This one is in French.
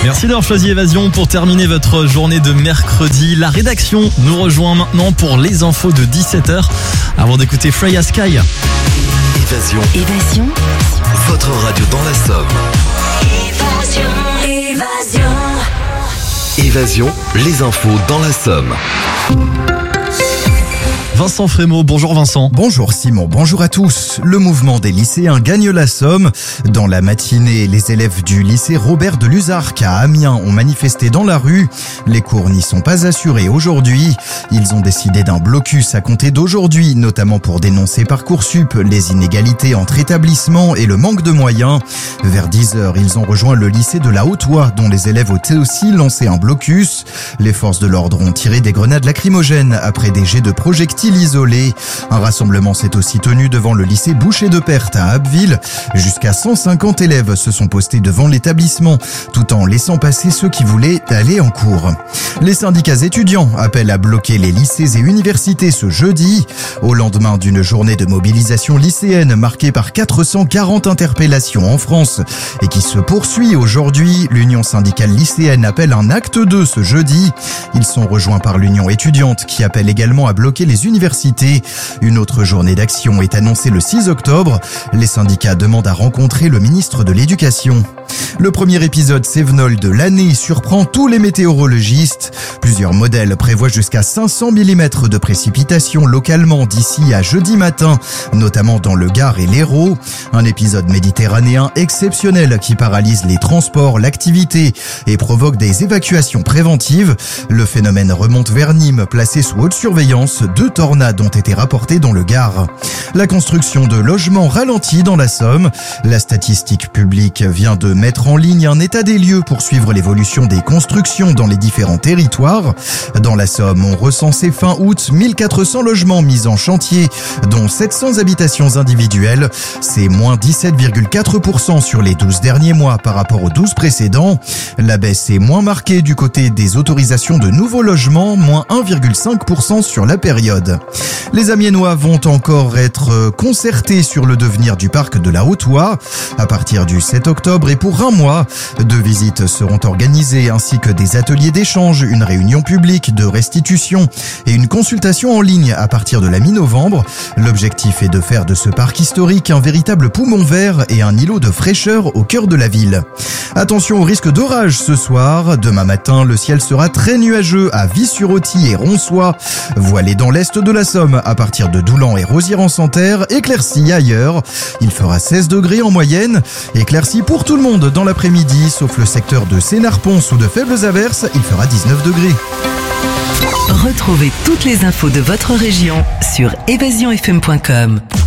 Merci d'avoir choisi Évasion pour terminer votre journée de mercredi. La rédaction nous rejoint maintenant pour les infos de 17h avant d'écouter Freya Sky. Évasion. Votre radio dans la Somme. Évasion, les infos dans la Somme. Vincent Frémaux, bonjour Vincent. Bonjour Simon, bonjour à tous. Le mouvement des lycéens gagne la Somme. Dans la matinée, les élèves du lycée Robert de Luzarc à Amiens ont manifesté dans la rue. Les cours n'y sont pas assurés aujourd'hui. Ils ont décidé d'un blocus à compter d'aujourd'hui, notamment pour dénoncer Parcoursup, les inégalités entre établissements et le manque de moyens. Vers 10h, ils ont rejoint le lycée de la Haute-Oie, dont les élèves ont aussi lancé un blocus. Les forces de l'ordre ont tiré des grenades lacrymogènes après des jets de projectiles isolés. Un rassemblement s'est aussi tenu devant le lycée Boucher de Perthes à Abbeville. Jusqu'à 150 élèves se sont postés devant l'établissement, tout en laissant passer ceux qui voulaient aller en cours. Les syndicats étudiants appellent à bloquer les lycées et universités ce jeudi, au lendemain d'une journée de mobilisation lycéenne marquée par 440 interpellations en France et qui se poursuit aujourd'hui. L'Union syndicale lycéenne appelle un acte 2 ce jeudi. Ils sont rejoints par l'Union étudiante qui appelle également à bloquer les universités. Une autre journée d'action est annoncée le 6 octobre. Les syndicats demandent à rencontrer le ministre de l'Éducation. Le premier épisode Cévenol de l'année surprend tous les météorologistes. Plusieurs modèles prévoient jusqu'à 500 mm de précipitations localement d'ici à jeudi matin, notamment dans le Gard et l'Hérault. Un épisode méditerranéen exceptionnel qui paralyse les transports, l'activité et provoque des évacuations préventives. Le phénomène remonte vers Nîmes, placé sous haute surveillance. 2 tornades ont été rapportées dans le Gard. La construction de logements ralentit dans la Somme. La statistique publique vient de mettre en ligne un état des lieux pour suivre l'évolution des constructions dans les différents territoires. Dans la Somme, on recensait fin août 1400 logements mis en chantier, dont 700 habitations individuelles. C'est moins 17,4% sur les 12 derniers mois par rapport aux 12 précédents. La baisse est moins marquée du côté des autorisations de nouveaux logements, moins 1,5% sur la période. Les Amiénois vont encore être concertés sur le devenir du parc de la Haute-Oie. À partir du 7 octobre et pour un mois, 2 visites seront organisées ainsi que des ateliers d'échange, une réunion publique de restitution et une consultation en ligne à partir de la mi-novembre. L'objectif est de faire de ce parc historique un véritable poumon vert et un îlot de fraîcheur au cœur de la ville. Attention au risque d'orage ce soir. Demain matin, le ciel sera très nuageux à Vis-sur-Authie et Ronsois. Voilé dans l'est de la Somme à partir de Doulan et Rosières-en-Santerre, éclairci ailleurs. Il fera 16 degrés en moyenne. Éclairci pour tout le monde dans l'après-midi, sauf le secteur de Sénart-Ponce où de faibles averses, il fera 19 degrés. Retrouvez toutes les infos de votre région sur évasionfm.com.